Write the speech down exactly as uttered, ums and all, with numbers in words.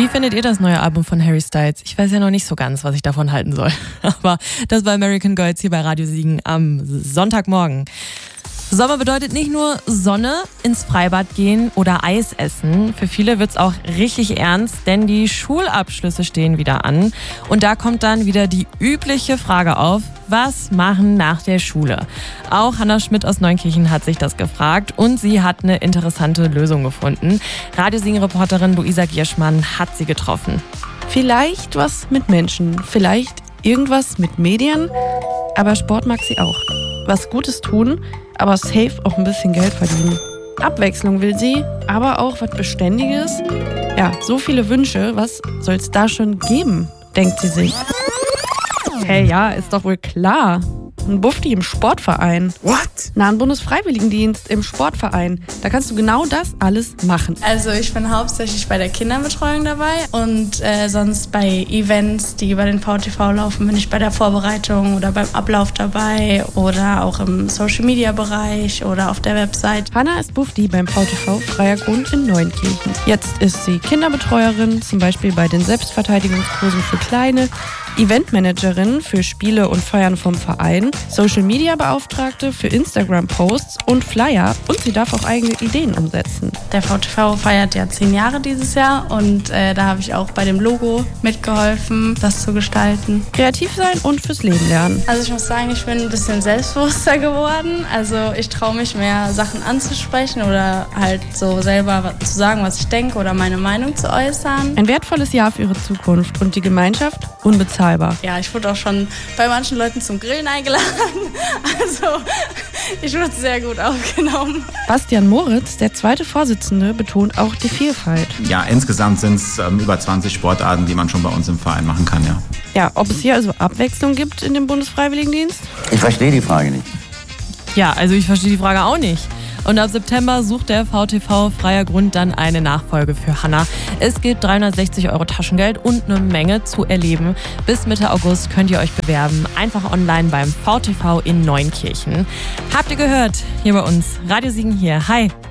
findet ihr das neue Album von Harry Styles? Ich weiß ja noch nicht so ganz, was ich davon halten soll. Aber das war American Girls hier bei Radio Siegen am Sonntagmorgen. Sommer bedeutet nicht nur Sonne, ins Freibad gehen oder Eis essen. Für viele wird's auch richtig ernst, denn die Schulabschlüsse stehen wieder an. Und da kommt dann wieder die übliche Frage auf: Was machen nach der Schule? Auch Hanna Schmidt aus Neunkirchen hat sich das gefragt und sie hat eine interessante Lösung gefunden. Radio Siegen-Reporterin Luisa Gierschmann hat sie getroffen. Vielleicht was mit Menschen, vielleicht irgendwas mit Medien, aber Sport mag sie auch. Was Gutes tun, aber safe auch ein bisschen Geld verdienen. Abwechslung will sie, aber auch was Beständiges. Ja, so viele Wünsche, was soll's da schon geben, denkt sie sich. Hey, ja, ist doch wohl klar. Ein Bufti im Sportverein. What? Na, ein Bundesfreiwilligendienst im Sportverein. Da kannst du genau das alles machen. Also ich bin hauptsächlich bei der Kinderbetreuung dabei und äh, sonst bei Events, die über den V T V laufen, bin ich bei der Vorbereitung oder beim Ablauf dabei oder auch im Social-Media-Bereich oder auf der Website. Hanna ist Bufti beim V T V Freier Grund in Neunkirchen. Jetzt ist sie Kinderbetreuerin, zum Beispiel bei den Selbstverteidigungskursen für Kleine, Eventmanagerin für Spiele und Feiern vom Verein, Social-Media-Beauftragte für Instagram-Posts und Flyer und sie darf auch eigene Ideen umsetzen. Der V T V feiert ja zehn Jahre dieses Jahr und äh, da habe ich auch bei dem Logo mitgeholfen, das zu gestalten. Kreativ sein und fürs Leben lernen. Also ich muss sagen, ich bin ein bisschen selbstbewusster geworden. Also ich traue mich mehr, Sachen anzusprechen oder halt so selber zu sagen, was ich denke oder meine Meinung zu äußern. Ein wertvolles Jahr für ihre Zukunft und die Gemeinschaft unbezahlbar. Ja, ich wurde auch schon bei manchen Leuten zum Grillen eingeladen. Also ich wurde sehr gut aufgenommen. Bastian Moritz, der zweite Vorsitzende, betont auch die Vielfalt. Ja, insgesamt sind es ähm, über zwanzig Sportarten, die man schon bei uns im Verein machen kann, ja. Ja, ob es hier also Abwechslung gibt in dem Bundesfreiwilligendienst? Ich verstehe die Frage nicht. Ja, also ich verstehe die Frage auch nicht. Und ab September sucht der V T V Freier Grund dann eine Nachfolge für Hanna. Es gibt dreihundertsechzig Euro Taschengeld und eine Menge zu erleben. Bis Mitte August könnt ihr euch bewerben. Einfach online beim V T V in Neunkirchen. Habt ihr gehört? Hier bei uns. Radio Siegen hier. Hi.